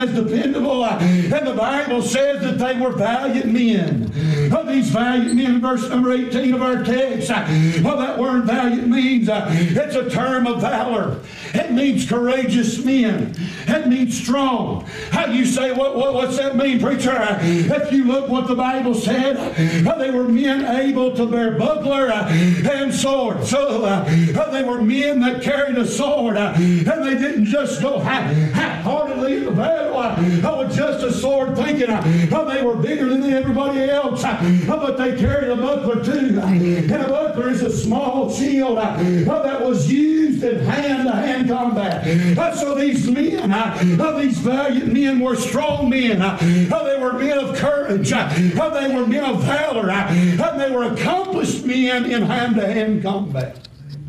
dependable, and the Bible says that they were valiant men. These valiant men, in verse number 18 of our text, that word valiant means it's a term of valor. It means courageous men. It means strong. How do you say, what's that mean, preacher? If you look what the Bible said, they were men able to bear buckler and sword. So they were men that carried a sword, and they didn't just go half-heartedly in the battle with just a sword, thinking they were bigger than everybody else, but they carried a buckler too. And a buckler is a small shield that was used in hand-to-hand combat. So these men, these valiant men were strong men. They were men of courage. They were men of valor. And they were accomplished men in hand-to-hand combat.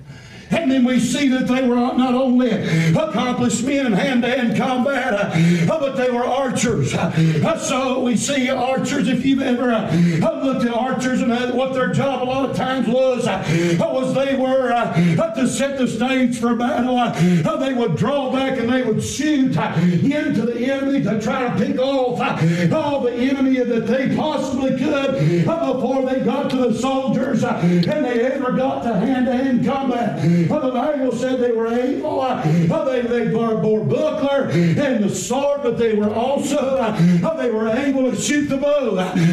And then we see that they were not only accomplished men in hand-to-hand combat, but they were archers. So we see archers, if you've ever looked at archers and what their job a lot of times was they were to set the stage for battle. They would draw back and they would shoot into the enemy to try to pick off all the enemy that they possibly could before they got to the soldiers and they ever got to hand-to-hand combat. The Bible said they were able, they bore buckler and the sword, but they were also, they were able to shoot the bow.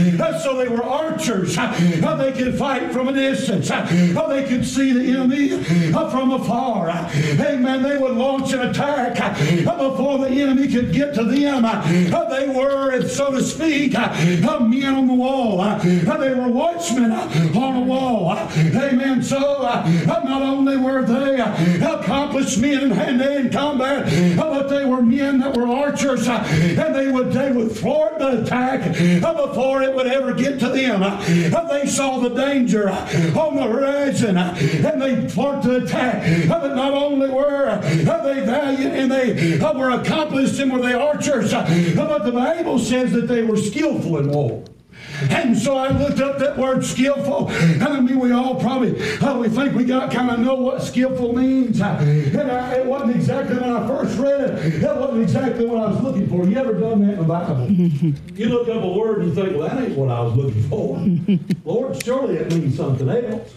So they were archers. They could fight from a distance. They could see the enemy from afar. Amen. They would launch an attack before the enemy could get to them. They were, so to speak, men on the wall. They were watchmen on a wall. Amen. So not only were they accomplished men in hand-to-hand combat, but they were men that were archers, and they would thwart the attack before it would ever get to them. They saw the danger on the horizon, and they thwart the attack. But not only were they valiant and they were accomplished and were they archers, but the Bible says that they were skillful in war. And so I looked up that word skillful, and I mean we all probably we think we got kind of know what skillful means, and it wasn't exactly when I first read it, that wasn't exactly what I was looking for. You ever done that in the Bible? You look up a word and you think, well, that ain't what I was looking for. Lord, surely it means something else.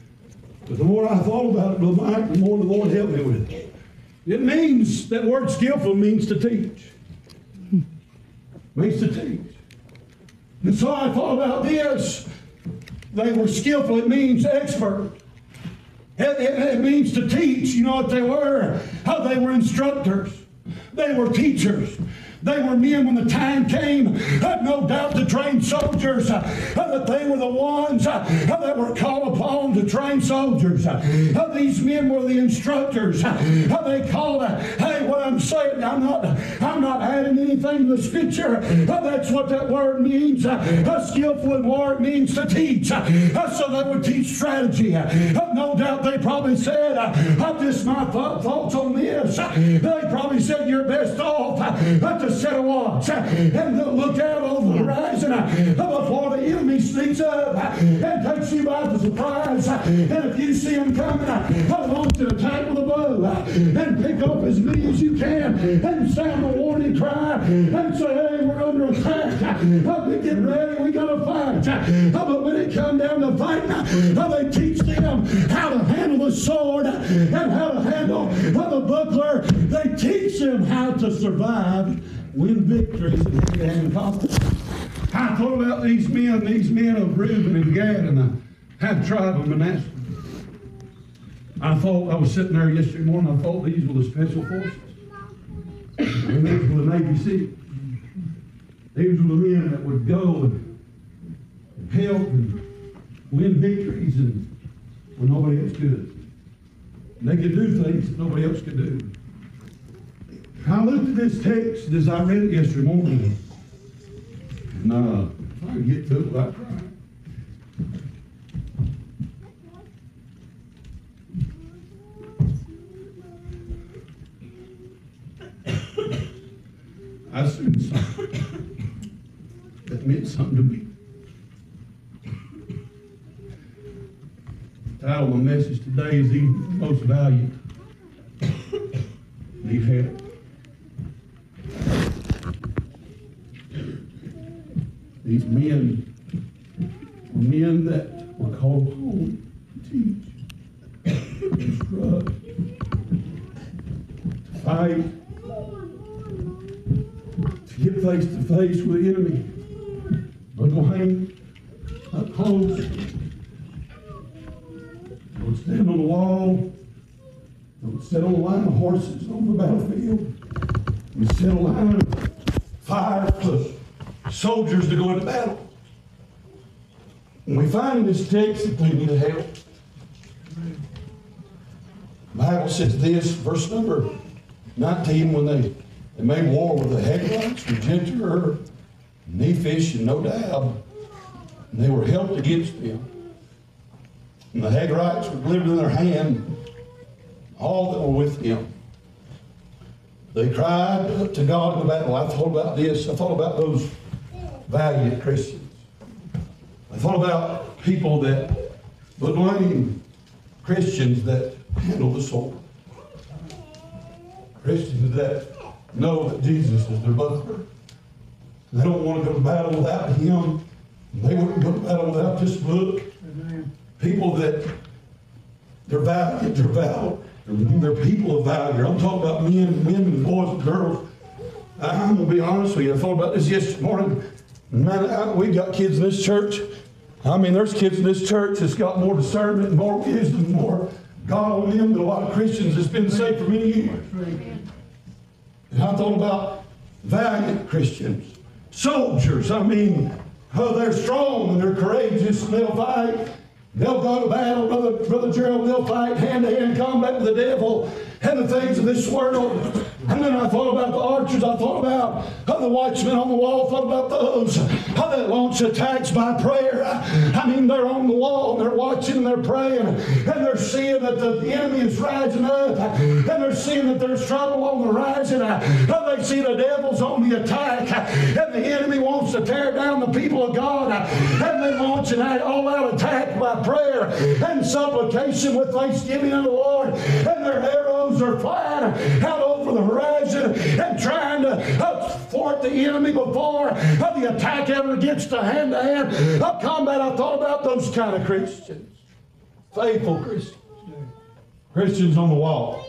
But the more I thought about it, the more the Lord helped me with it. It means, that word skillful means to teach. Means to teach. And so I thought about this. They were skillful. It means expert. It means to teach. You know what they were? How they were instructors. They were teachers. They were men when the time came, no doubt, to train soldiers, that they were the ones that were called upon to train soldiers. These men were the instructors. They called, hey, what I'm saying, I'm not adding anything to the scripture. That's what that word means. Skillful in war, it means to teach. So they would teach strategy. No doubt they probably said, this my thoughts on this. They probably said, you're best off to set a watch and look out over the horizon before the enemy sneaks up and takes you by surprise. And if you see him coming, launch an attack with a bow and pick up as many as you can and sound a warning cry and say, hey, we're under attack. Get ready, we got to fight. But when it comes down to fighting, they teach them how to handle the sword and how to handle the buckler. They teach them how to survive, win victories, and conquer. I thought about these men of Reuben and Gad and the half tribe of Manasseh. I was sitting there yesterday morning, I thought these were the special forces. And these were the Navy SEALs. These were the men that would go and help and win victories and when nobody else could. And they could do things that nobody else could do. I looked at this text as I read it yesterday morning, and if I can get to it without crying. I seen something that meant something to me. The title of my message today is Even the Most Valiant Need Help. These men that were called home to teach, to instruct, to fight, to get face to face with the enemy. But go hang up close. Don't stand on the wall. Don't sit on a line of horses on the battlefield. You sit on a line of fire plus soldiers to go into battle. And we find in this text that they need help. The Bible says this, verse number 19, when they made war with the Hagrites, with Jetur, Nephish, and Nodab, and they were helped against them. And the Hagrites were delivered in their hand, all that were with them. They cried to God in the battle. I thought about this. I thought about those valiant Christians. I thought about people that would blame Christians that handle the sword. Christians that know that Jesus is their buckler. They don't want to go to battle without Him. They wouldn't go to battle without this book. Amen. People that they're valiant, they're people of value. I'm talking about men, women, and boys and girls. I'm going to be honest with you. I thought about this yesterday morning. Man, we've got kids in this church. I mean, there's kids in this church that's got more discernment, more wisdom, more God on them than a lot of Christians that's been saved for many years. And I thought about valiant Christians, soldiers. I mean, they're strong and they're courageous and they'll fight. They'll go to battle, Brother Gerald, they'll fight hand-to-hand combat with the devil and the things of this world. And then I thought about the archers, I thought about the watchmen on the wall, I thought about those that launch attacks by prayer. I mean, they're on the wall, and they're watching, and they're praying, and they're seeing that the enemy is rising up, and they're seeing that there's trouble on the horizon. They see the devil's on the attack, and the enemy wants to tear down the people of God, and they launch an all-out attack by prayer and supplication with thanksgiving unto the Lord, and their arrows are flying out over the horizon and trying to thwart the enemy before the attack ever gets to hand-to-hand combat. I thought about those kind of Christians, faithful Christians, Christians on the wall.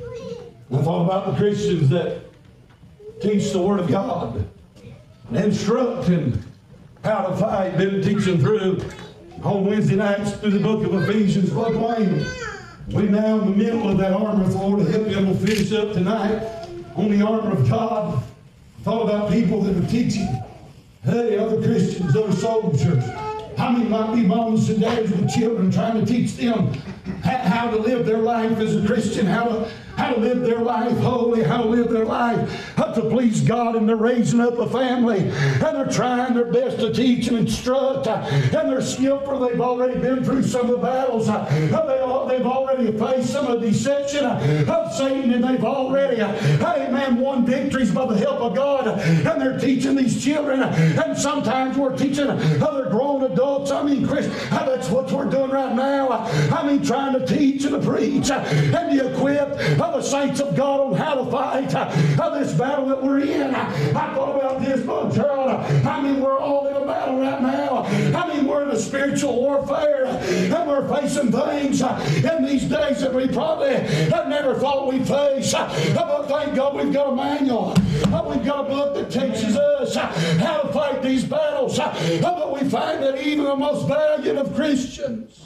I thought about the Christians that teach the Word of God and instruct in how to fight. Been teaching through on Wednesday nights through the book of Ephesians. Brother Wayne, we're now in the middle of that armor of the Lord to help you. I'm going to finish up tonight on the armor of God. I thought about people that are teaching, hey, other Christians, other soldiers. How many might be moms and dads with children trying to teach them how to live their life as a Christian, how to live their life holy, how to live their life to please God, and they're raising up a family, and they're trying their best to teach and instruct, and they're skillful. They've already been through some of the battles. They've already faced some of the deception of Satan, and they've already, amen, won victories by the help of God, and they're teaching these children, and sometimes we're teaching other grown adults. I mean, Christians, that's what we're doing right now. I mean, trying to teach and to preach and to equip the saints of God on how to fight this battle that we're in. I thought about this, Brother Gerald. I mean, we're all in a battle right now. I mean, we're in a spiritual warfare, and we're facing things in these days that we probably have never thought we'd face. But thank God we've got a manual. We've got a book that teaches us how to fight these battles. But we find that even the most valiant of Christians,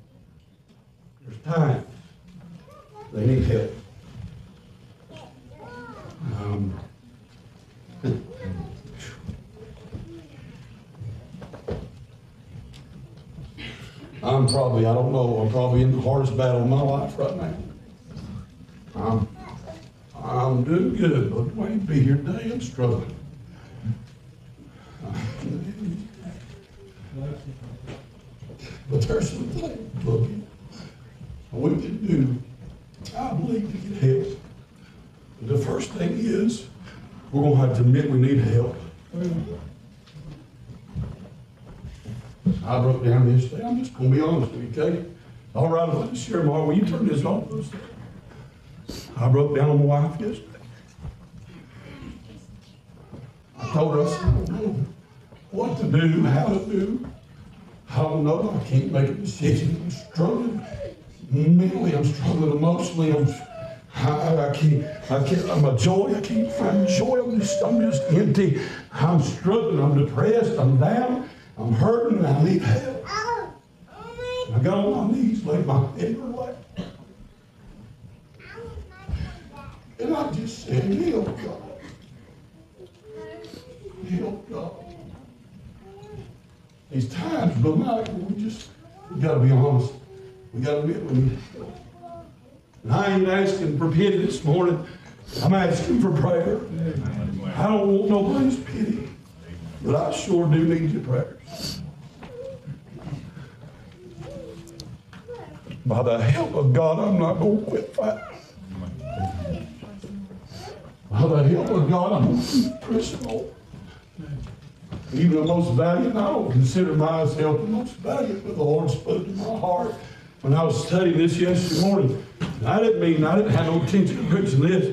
there's times they need help. I'm probably in the hardest battle of my life right now. I'm doing good, but we ain't be here today. I'm struggling. But there's some things, look, we can do, I believe, to get help. The first thing is, we're going to have to admit we need help. I broke down yesterday. I'm just going to be honest with you, Kate. All right, if I just share more, will you turn this off? I broke down on my wife yesterday. I told her, I said, what to do, how to do. I don't know. I can't make a decision. I'm struggling mentally. I'm struggling emotionally. I can't. My joy. I can't find joy. I'm just empty. I'm struggling. I'm depressed. I'm down. I'm hurting. And I need help. I got on my knees, laid my head in her lap, and I just said, "Help God, help God." These times, Brother Mike, we got to be honest. We got to admit we need help. And I ain't asking for pity this morning. I'm asking for prayer. I don't want nobody's pity, but I sure do need your prayers. By the help of God, I'm not going to quit fighting. By the help of God, I'm going to keep pressing on. Even the most valiant, I don't consider myself the most valiant, but the Lord spoke to my heart when I was studying this yesterday morning. I didn't have no intention of preaching this.